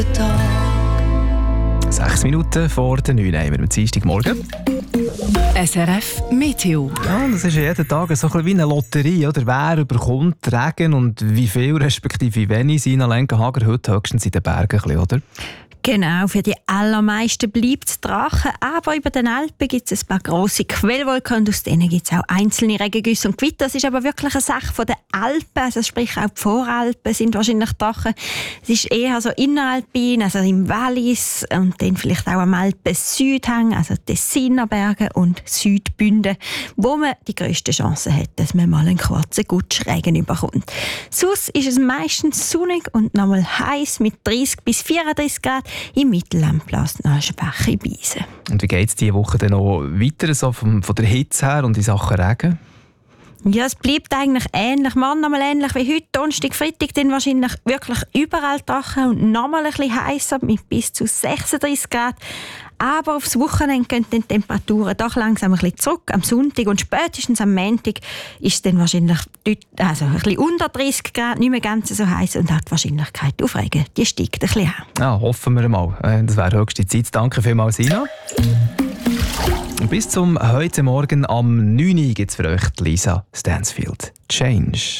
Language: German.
6 Minuten vor der 9 haben wir am Dienstagmorgen. SRF Meteo. Ja, das ist ja jeden Tag so ein bisschen wie eine Lotterie, oder? Wer bekommt Regen und wie viel, respektive wie wenig? Sina Lenkenhager heute höchstens in den Bergen, ein bisschen, oder? Genau, für die allermeisten bleibt es Drachen, aber über den Alpen gibt es ein paar grosse Quellwolken und aus denen gibt es auch einzelne Regengüsse und Gewitter. Das ist aber wirklich eine Sache der Alpen, also sprich auch die Voralpen sind wahrscheinlich Drachen. Es ist eher so inneralpin, also im Wallis und dann vielleicht auch am Alpen-Südhang, also die Tessiner Berge und Südbünden, wo man die grösste Chance hat, dass man mal einen kurzen Gutschregen überkommt. Sonst ist es meistens sonnig und nochmal heiß mit 30 bis 34 Grad. Im Mittelland bläst noch eine schwache Brise. Und wie geht es diese Woche dann noch weiter, so von der Hitze her und in Sachen Regen? Ja, es bleibt eigentlich ähnlich. Morgen nochmal ähnlich wie heute, Donnerstag, Freitag, dann wahrscheinlich wirklich überall trocken und nochmal ein bisschen heißer mit bis zu 36 Grad. Aber aufs Wochenende gehen die Temperaturen doch langsam ein bisschen zurück. Am Sonntag und spätestens am Montag ist es dann wahrscheinlich ein bisschen unter 30 Grad, nicht mehr ganz so heiß und hat die Wahrscheinlichkeit auf Regen, die steigt ein bisschen an. Ja, hoffen wir mal. Das wäre höchste Zeit. Danke vielmals, Sina. Und bis zum heute Morgen am 9 Uhr gibt es für euch Lisa Stansfield. Change.